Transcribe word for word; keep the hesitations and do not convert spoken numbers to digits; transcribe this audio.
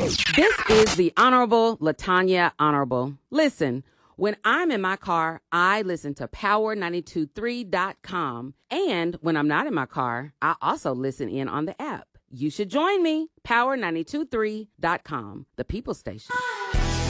This is the Honorable Latanya Honorable. Listen, when I'm in my car, I listen to power nine two three dot com. And when I'm not in my car, I also listen in on the app. You should join me, power nine two three dot com, the People Station.